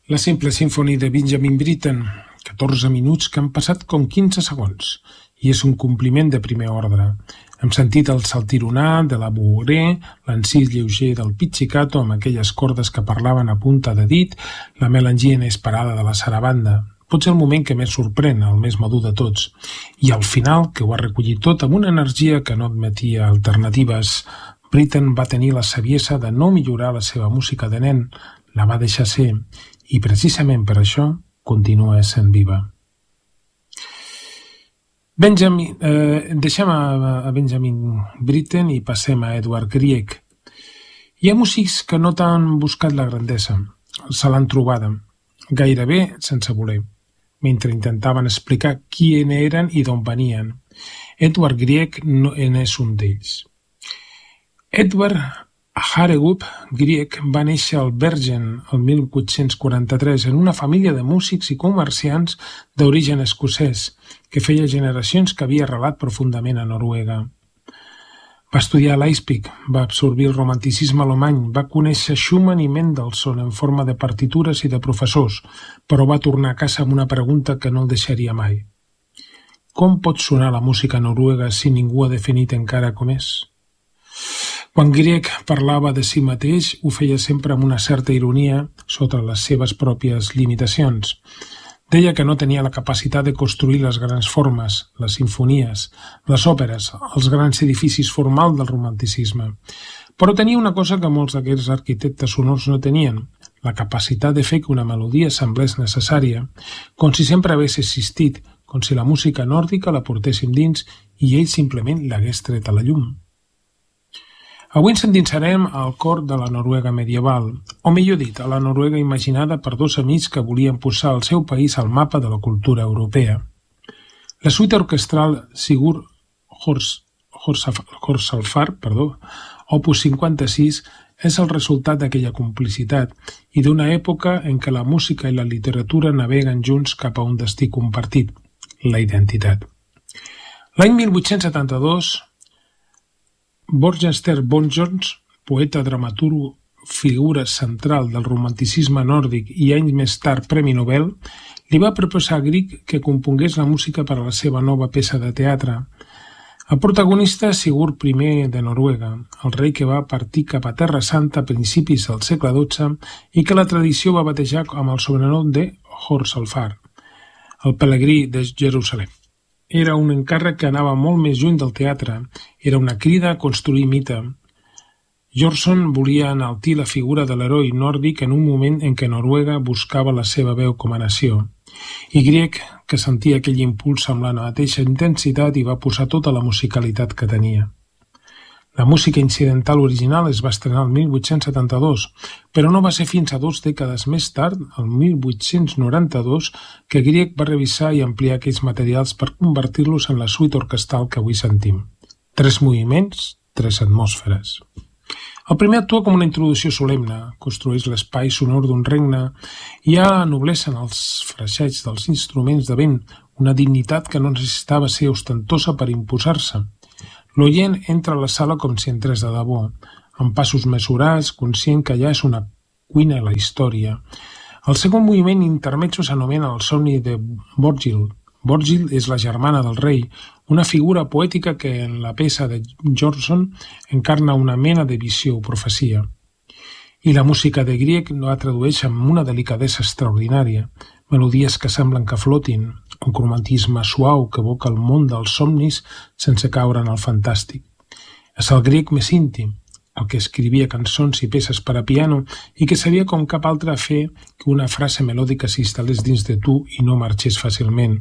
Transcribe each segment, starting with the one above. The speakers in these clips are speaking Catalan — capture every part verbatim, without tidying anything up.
La simple Symphony de Benjamin Britten, catorze minuts que han passat com quinze segons, i és un compliment de primer ordre. Hem sentit el saltironar de la bourrée, l'encís lleuger del pizzicato amb aquelles cordes que parlaven a punta de dit, la melangia inesperada de la sarabanda. Potser el moment que més sorprèn, el més madur de tots. I al final, que ho ha recollit tot amb una energia que no admetia alternatives, Britten va tenir la saviesa de no millorar la seva música de nen, la va deixar ser, i precisament per això continua sent viva. Benjamin, eh, deixem a, a Benjamin Britten i passem a Edvard Grieg. Hi ha músics que no t'han buscat la grandesa, se l'han trobada, gairebé sense voler, mentre intentaven explicar qui eren i d'on venien. Edvard Grieg no n'és un d'ells. Edvard Harewood Grieg va néixer al Bergen el mil vuit-cents quaranta-tres en una família de músics i comerciants d'origen escocès que feia generacions que havia arrelat profundament a Noruega. Va estudiar a Leipzig, va absorbir el romanticisme alemany, va conèixer Schumann i Mendelssohn en forma de partitures i de professors, però va tornar a casa amb una pregunta que no el deixaria mai. Com pot sonar la música noruega si ningú ha definit encara com és? Quan Grieg parlava de si mateix, ho feia sempre amb una certa ironia sota les seves pròpies limitacions. Deia que no tenia la capacitat de construir les grans formes, les simfonies, les òperes, els grans edificis formals del romanticisme. Però tenia una cosa que molts d'aquests arquitectes sonors no tenien, la capacitat de fer que una melodia semblés necessària, com si sempre hagués existit, com si la música nòrdica la portéssim dins i ell simplement l'hagués tret a la llum. Avui ens endinsarem al cor de la Noruega medieval, o millor dit, a la Noruega imaginada per dos amics que volien posar el seu país al mapa de la cultura europea. La suite orquestral Sigurd Horsalfar, perdó, opus cinquanta-sis, és el resultat d'aquella complicitat i d'una època en què la música i la literatura naveguen junts cap a un destí compartit, la identitat. L'any mil vuit-cents setanta-dos, Borgenster Bjørnson, poeta, dramaturg, figura central del romanticisme nòrdic i anys més tard Premi Nobel, li va proposar a Grieg que compongués la música per a la seva nova peça de teatre. El protagonista és Sigurd primer de Noruega, el rei que va partir cap a Terra Santa a principis del segle dotze i que la tradició va batejar amb el sobrenom de Horsalfar, el pelegrí de Jerusalem. Era un encàrrec que anava molt més lluny del teatre, era una crida a construir mite. Bjørnson volia enaltir la figura de l'heroi nòrdic en un moment en què Noruega buscava la seva veu com a nació. I Grieg, que sentia aquell impuls amb la mateixa intensitat i va posar tota la musicalitat que tenia. La música incidental original es va estrenar el mil vuit-cents setanta-dos, però no va ser fins a dos dècades més tard, el mil vuit-cents noranta-dos, que Grieg va revisar i ampliar aquells materials per convertir-los en la suite orquestral que avui sentim. Tres moviments, tres atmosferes. El primer actua com una introducció solemne, construeix l'espai sonor d'un regne i hi ha noblesa en els freixeig dels instruments de vent, una dignitat que no necessitava ser ostentosa per imposar-se. L'oient entra a la sala com si entrés de debò, amb passos mesurats, conscient que allà és una cuina a la història. El segon moviment intermezzo s'anomena el somni de Borghild. Borghild és la germana del rei, una figura poètica que en la peça de Bjørnson encarna una mena de visió o profecia. I la música de Grieg la tradueix amb una delicadesa extraordinària, melodies que semblen que flotin, un cromatisme suau que evoca el món dels somnis sense caure en el fantàstic. És el Grieg més íntim, el que escrivia cançons i peces per a piano i que sabia com cap altre fer que una frase melòdica s'instal·lés dins de tu i no marxés fàcilment.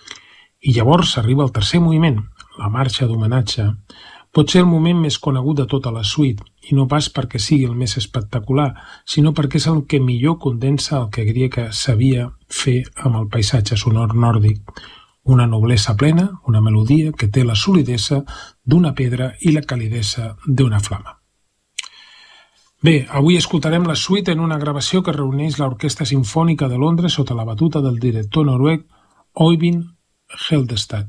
I llavors arriba el tercer moviment, la marxa d'homenatge. Pot ser el moment més conegut de tota la suite, i no pas perquè sigui el més espectacular, sinó perquè és el que millor condensa el que Grieg sabia fer amb el paisatge sonor nòrdic. Una noblesa plena, una melodia que té la solidesa d'una pedra i la calidesa d'una flama. Bé, avui escoltarem la suite en una gravació que reuneix l'Orquestra Simfònica de Londres sota la batuta del director noruec Øyvind Heldestad.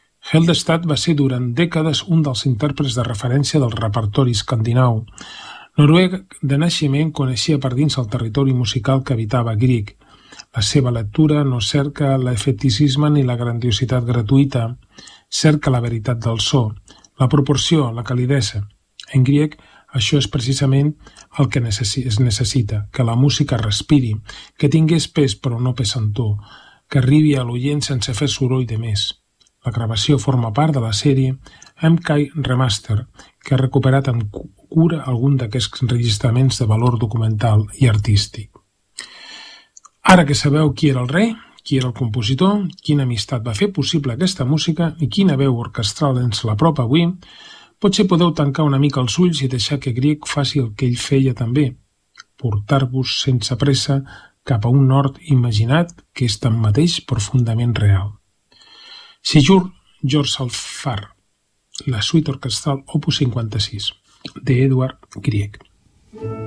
Heldestad va ser durant dècades un dels intèrprets de referència del repertori escandinau. Noruec de naixement coneixia per dins el territori musical que habitava Grieg. La seva lectura no cerca l'efecticisme ni la grandiositat gratuïta, cerca la veritat del so, la proporció, la calidesa. En Grieg, això és precisament el que es necessita, que la música respiri, que tingués pes però no pesantor, que arribi a l'oient sense fer soroll de més. La gravació forma part de la sèrie M K Remaster, que ha recuperat amb cura algun d'aquests enregistraments de valor documental i artístic. Ara que sabeu qui era el rei, qui era el compositor, quina amistat va fer possible aquesta música i quina veu orquestral ens l'apropa avui, potser podeu tancar una mica els ulls i deixar que Grieg faci el que ell feia també, portar-vos sense pressa cap a un nord imaginat que és tanmateix profundament real. Sigur George Salfar, la suite orquestral opus cinquanta-sis, de Edvard Grieg.